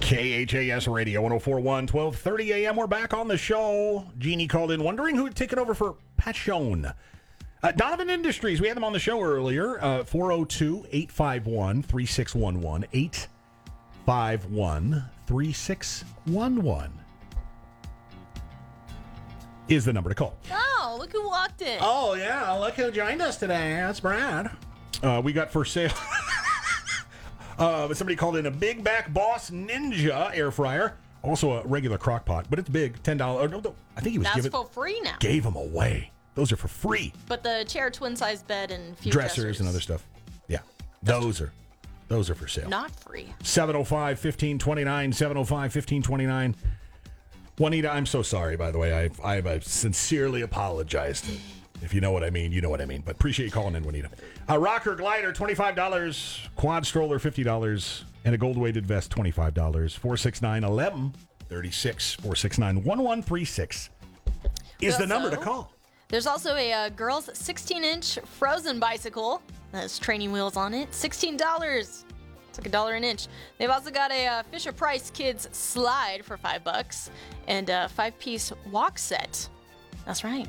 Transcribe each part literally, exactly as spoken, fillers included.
K H A S Radio one oh four point one, twelve thirty a.m. We're back on the show. Jeannie called in wondering who had taken over for Pat Schoen. Uh, Donovan Industries, we had them on the show earlier. Uh, four oh two, eight five one, three six one one. eight five one, three six one one is the number to call. Oh, look who walked in. Oh, yeah. Look who joined us today. That's Brad. Uh, we got for sale. uh, somebody called in a Big Back Boss Ninja air fryer. Also a regular crock pot, but it's big. ten dollars. No, no, I think he was That's giving. for free now. Gave them away. Those are for free. But the chair, twin size bed, and few dressers, dressers and other stuff. Yeah, those are those are for sale. Not free. seven oh five, fifteen twenty-nine. seven oh five, fifteen twenty-nine. Juanita, I'm so sorry, by the way. I've, I've, I've sincerely apologized. If you know what I mean, you know what I mean. But appreciate you calling in, Juanita. A rocker glider, twenty-five dollars. Quad stroller, fifty dollars. And a gold-weighted vest, twenty-five dollars. four six nine, eleven thirty-six. four six nine, one one three six is the number to call. There's also a uh, girl's sixteen-inch frozen bicycle that has training wheels on it. sixteen dollars. It's like a dollar an inch. They've also got a uh, Fisher-Price Kids slide for five bucks and a five-piece walk set. That's right.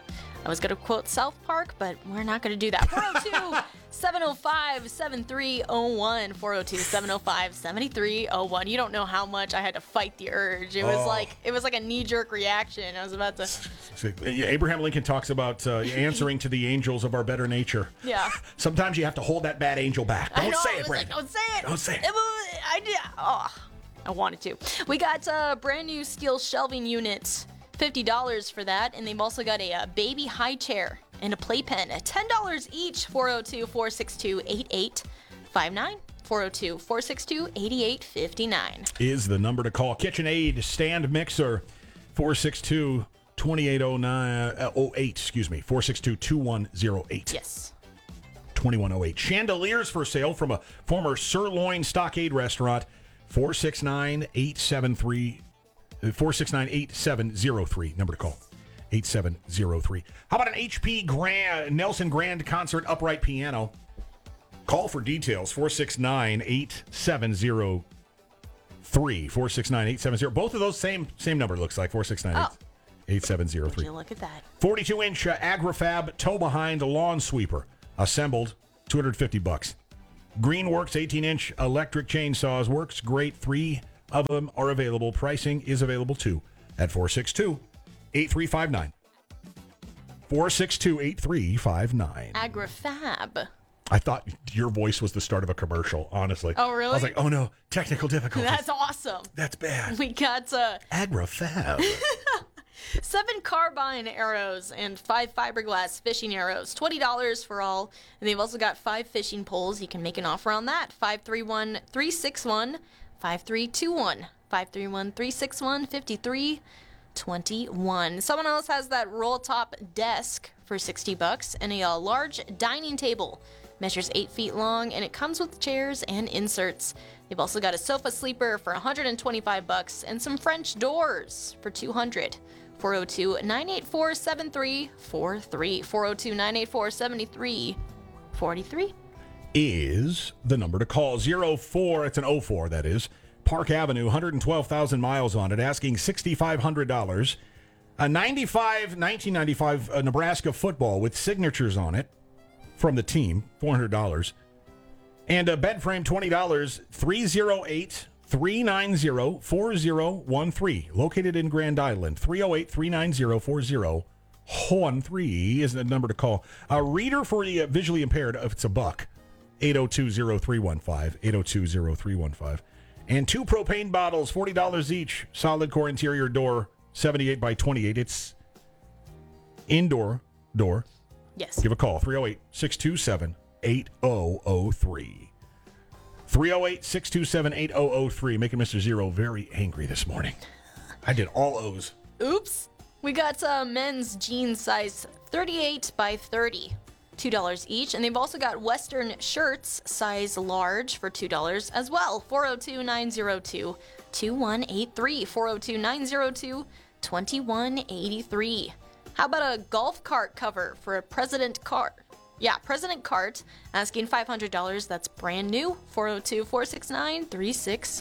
I was going to quote South Park, but we're not going to do that. four oh two, seven oh five, seven three oh one. four oh two, seven oh five, seven three oh one. You don't know how much I had to fight the urge. It was Oh. like it was like a knee-jerk reaction. I was about to... Abraham Lincoln talks about uh, answering to the angels of our better nature. Yeah. Sometimes you have to hold that bad angel back. I Don't know, say I it, was Brandon. like, don't say it. Don't say it. was- I did. Oh, I wanted to. We got a brand new steel shelving unit, fifty dollars for that, and they've also got a, uh baby high chair and a playpen, ten dollars each. four oh two, four six two, eight eight five nine. four oh two, four six two, eight eight five nine. Is the number to call. KitchenAid stand mixer, four six two, two eight oh nine, uh, oh eight, excuse me, four six two, two one oh eight. Yes. twenty-one oh eight. Chandeliers for sale from a former Sirloin Stockade restaurant, four six nine, eight seven three, four six nine, eight seven oh three. Number to call, eight seven oh three. How about an H P Grand, Nelson Grand Concert upright piano? Call for details, four six nine, eight seven oh three. four six nine, eight seven oh. Both of those same same number looks like, four six nine, Oh. eight seven oh Would three. you look at that? forty-two inch uh, Agrifab tow behind lawn sweeper, assembled, two hundred fifty bucks. Greenworks eighteen inch electric chainsaws, works great. Three of them are available. Pricing is available too at four six two, eight three five nine. four six two, eight three five nine. Agrifab. I thought your voice was the start of a commercial, honestly. Oh, really? I was like, oh no, technical difficulties. That's awesome. That's bad. We got uh, Agrifab. seven carbine arrows and five fiberglass fishing arrows. twenty dollars for all. And they've also got five fishing poles. You can make an offer on that. five three one, three six one, five three two one. five three one, three six one, five three two one. Someone else has that roll top desk for sixty bucks and a uh, large dining table. Measures eight feet long and it comes with chairs and inserts. They've also got a sofa sleeper for one hundred twenty-five bucks and some French doors for two hundred. four oh two, nine eight four, seven three four three. four oh two, nine eight four, seven three four three. Is the number to call. Zero four, it's an oh four, that is. Park Avenue, one hundred twelve thousand miles on it, asking six thousand five hundred dollars. A ninety-five, nineteen ninety-five uh, Nebraska football with signatures on it from the team, four hundred dollars. And a bed frame, twenty dollars, three oh eight, three nine oh, four oh one three. Located in Grand Island, three oh eight, three nine oh, four oh one three is the number to call. A reader for the uh, visually impaired, if it's a buck, eight oh two, oh three one five, eight oh two, oh three one five. And two propane bottles, forty dollars each. Solid core interior door, seventy-eight by twenty-eight. It's indoor door. Yes. Give a call, three oh eight, six two seven, eight oh oh three. three oh eight, six two seven, eight oh oh three. Making Mister Zero very angry this morning. I did all O's. Oops. We got uh, men's jeans size thirty-eight by thirty. two dollars each. And they've also got Western shirts size large for two dollars as well. four oh two, nine oh two, two one eight three. four oh two, nine oh two, two one eight three. How about a golf cart cover for a President cart? Yeah, President cart, asking five hundred dollars. That's brand new. four oh two, four six nine, three six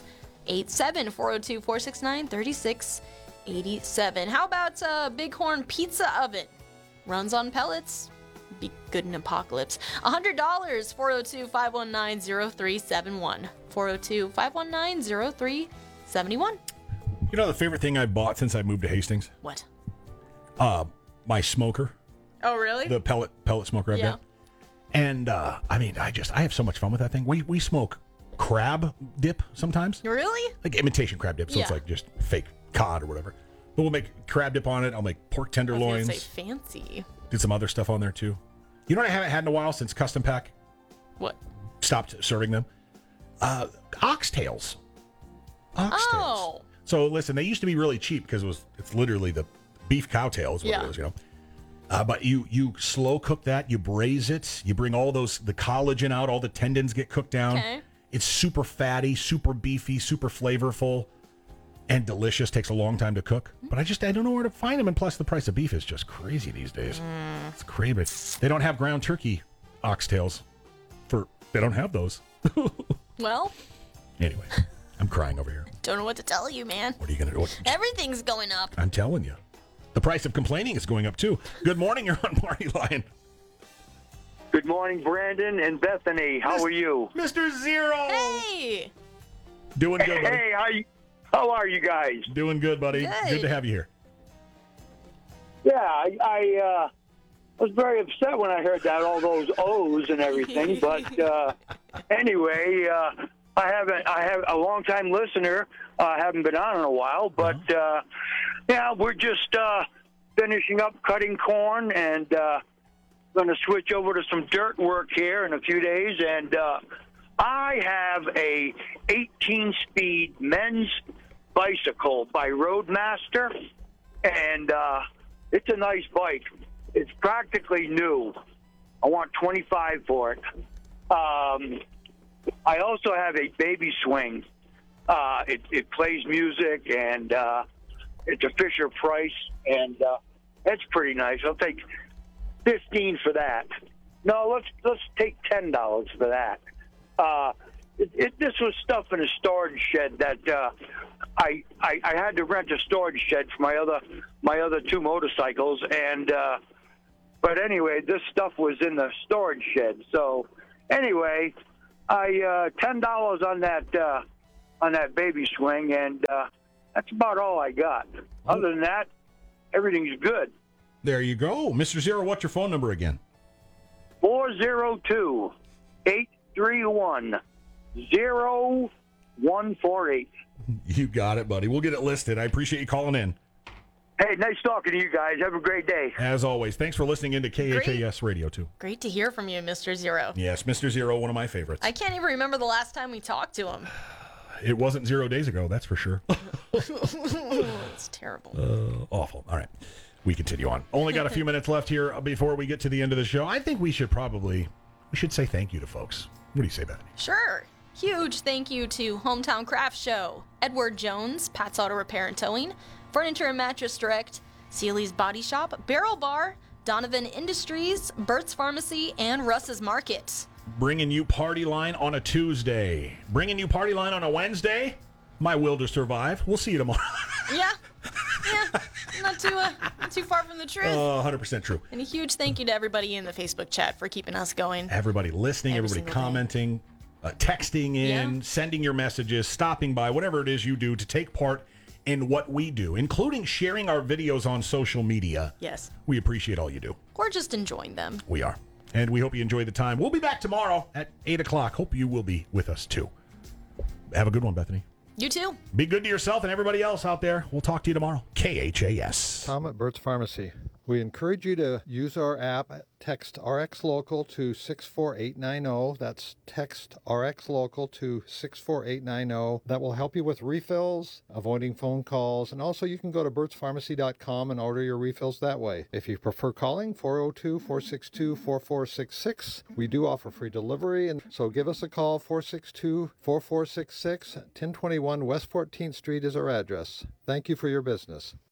eight seven. four oh two, four six nine, three six eight seven. How about uh, Bighorn Pizza Oven? Runs on pellets. Be good in apocalypse. one hundred dollars. four oh two, five one nine, oh three seven one. four oh two, five one nine, oh three seven one. You know the favorite thing I bought since I moved to Hastings? What? Uh, my smoker. Oh, really? The pellet pellet smoker I've Yeah. got. And, uh, I mean, I just, I have so much fun with that thing. We we smoke crab dip sometimes. Really? Like imitation crab dip, so it's Yeah. like just fake cod or whatever. But we'll make crab dip on it. I'll make pork I was gonna tenderloins. say fancy. Did some other stuff on there, too. You know what I haven't had in a while since Custom Pack What? stopped serving them? Uh, oxtails. Oxtails. Oh. So listen, they used to be really cheap because it was it's literally the beef cow tail is what Yeah. it is, you know. Uh, but you you slow cook that, you braise it, you bring all those the collagen out, all the tendons get cooked down. Okay. It's super fatty, super beefy, super flavorful, and delicious. Takes a long time to cook, but I just I don't know where to find them. And plus, the price of beef is just crazy these days. Mm. It's crazy. They don't have ground turkey oxtails. For they don't have those. Well, Anyway, I'm crying over here. don't know what to tell you, man. What are you gonna do? What, Everything's going up. I'm telling you. The price of complaining is going up, too. Good morning. You're on Party Line. Good morning, Brandon and Bethany. How are you? Mister Zero. Hey! Doing good, buddy. Hey, how you, how are you guys? Doing good, buddy. Good. Good to have you here. Yeah, I, I uh, was very upset when I heard that, all those O's and everything. But uh, anyway, uh, I haven't. I have a long-time listener. I uh, haven't been on in a while, but uh, yeah, we're just uh, finishing up cutting corn and uh, going to switch over to some dirt work here in a few days. And uh, I have a eighteen-speed men's bicycle by Roadmaster, and uh, it's a nice bike. It's practically new. I want twenty-five for it. Um, I also have a baby swing. Uh, it, it plays music, and uh, it's a Fisher Price, and uh, that's pretty nice. I'll take fifteen for that. No, let's let's take ten dollars for that. Uh, it, it, this was stuff in a storage shed that uh, I, I I had to rent a storage shed for my other my other two motorcycles, and uh, but anyway, this stuff was in the storage shed. So anyway, I uh, ten dollars on that uh, on that baby swing, and uh, that's about all I got. Other than that, everything's good. There you go. Mister Zero, what's your phone number again? four oh two, eight three one, oh one four eight. You got it, buddy. We'll get it listed. I appreciate you calling in. Hey, nice talking to you guys. Have a great day. As always, thanks for listening into K H A S Radio, too. Great to hear from you, Mister Zero. Yes, Mister Zero, one of my favorites. I can't even remember the last time we talked to him. It wasn't zero days ago, that's for sure. It's terrible. Uh, awful. All right. We continue on. Only got a few minutes left here before we get to the end of the show. I think we should probably, we should say thank you to folks. What do you say, Bethany? Sure. Huge thank you to Hometown Craft Show, Edward Jones, Pat's Auto Repair and Towing, Furniture and Mattress Direct, Sealy's Body Shop, Barrel Bar, Donovan Industries, Burt's Pharmacy, and Russ's Market. Bringing you Party Line on a Tuesday. Bringing you Party Line on a Wednesday. My will to survive. We'll see you tomorrow. Yeah. Yeah. Not too, uh, not too far from the truth. Uh, one hundred percent true. And a huge thank you to everybody in the Facebook chat for keeping us going. Everybody listening, Every everybody single day. commenting, uh, texting in, Yeah. sending your messages, stopping by, whatever it is you do to take part in what we do, including sharing our videos on social media. Yes. We appreciate all you do. Or just enjoying them. We are. And we hope you enjoy the time. We'll be back tomorrow at eight o'clock. Hope you will be with us, too. Have a good one, Bethany. You too. Be good to yourself and everybody else out there. We'll talk to you tomorrow. K H A S. Tom at Burt's Pharmacy. We encourage you to use our app. Text R X Local to six four eight nine zero. That's text R X Local to six four eight nine zero. That will help you with refills, avoiding phone calls, and also you can go to burts pharmacy dot com and order your refills that way. If you prefer calling, four oh two, four six two, four four six six. We do offer free delivery, and so give us a call, four six two, four four six six. ten twenty-one West fourteenth Street is our address. Thank you for your business.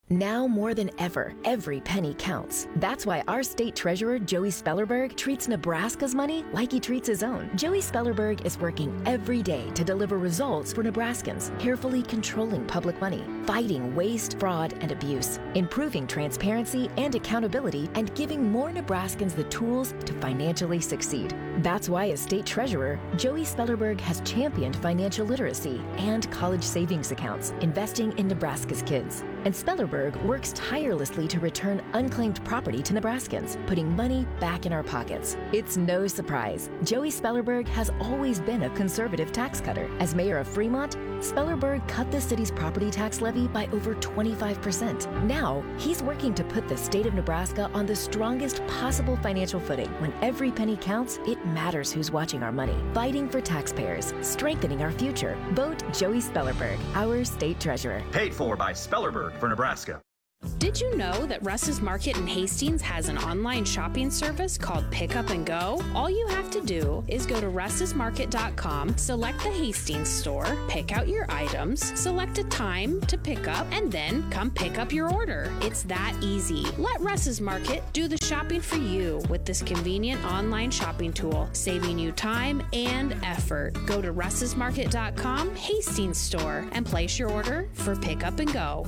Now more than ever, every penny counts. That's why our state treasurer, Joey Spellerberg, treats Nebraska's money like he treats his own. Joey Spellerberg is working every day to deliver results for Nebraskans, carefully controlling public money, fighting waste, fraud, and abuse, improving transparency and accountability, and giving more Nebraskans the tools to financially succeed. That's why as state treasurer, Joey Spellerberg has championed financial literacy and college savings accounts, investing in Nebraska's kids. And Spellerberg works tirelessly to return unclaimed property to Nebraskans, putting money back in our pockets. It's no surprise. Joey Spellerberg has always been a conservative tax cutter. As mayor of Fremont, Spellerberg cut the city's property tax levy by over twenty-five percent. Now, he's working to put the state of Nebraska on the strongest possible financial footing. When every penny counts, it matters who's watching our money. Fighting for taxpayers, strengthening our future. Vote Joey Spellerberg, our state treasurer. Paid for by Spellerberg for Nebraska. Did you know that Russ's Market in Hastings has an online shopping service called Pick Up and Go? All you have to do is go to russ's market dot com, select the Hastings store, pick out your items, select a time to pick up, and then come pick up your order. It's that easy. Let Russ's Market do the shopping for you with this convenient online shopping tool, saving you time and effort. Go to russ's market dot com, Hastings store, and place your order for Pick Up and Go.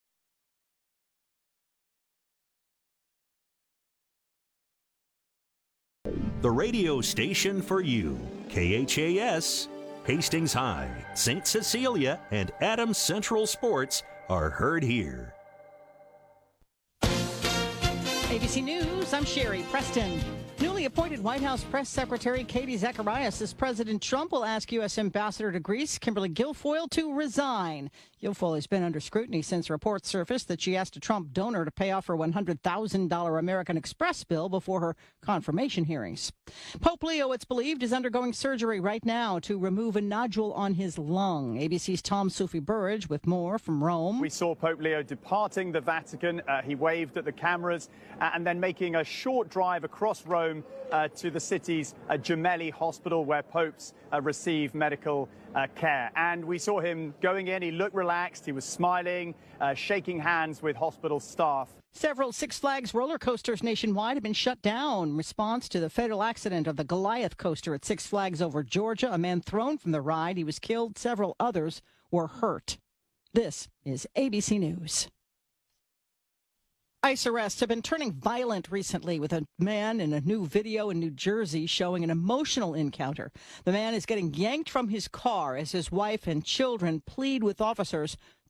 The radio station for you, K H A S, Hastings High, Saint Cecilia, and Adams Central Sports are heard here. A B C News, I'm Sherry Preston. Newly appointed White House Press Secretary Katie Zacharias says President Trump will ask U S Ambassador to Greece, Kimberly Guilfoyle, to resign. Guilfoyle has been under scrutiny since reports surfaced that she asked a Trump donor to pay off her one hundred thousand dollars American Express bill before her confirmation hearings. Pope Leo, it's believed, is undergoing surgery right now to remove a nodule on his lung. A B C's Tom Sufi Burridge with more from Rome. We saw Pope Leo departing the Vatican. Uh, he waved at the cameras uh, and then making a short drive across Rome Uh, to the city's uh, Gemelli Hospital, where popes uh, receive medical uh, care. And we saw him going in. He looked relaxed. He was smiling, uh, shaking hands with hospital staff. Several Six Flags roller coasters nationwide have been shut down in response to the fatal accident of the Goliath coaster at Six Flags over Georgia. A man thrown from the ride. He was killed. Several others were hurt. This is A B C News. ICE arrests have been turning violent recently, with a man in a new video in New Jersey showing an emotional encounter. The man is getting yanked from his car as his wife and children plead with officers